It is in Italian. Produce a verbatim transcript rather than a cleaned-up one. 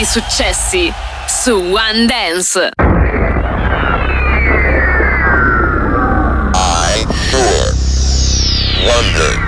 di successi su One Dance. I sure wonder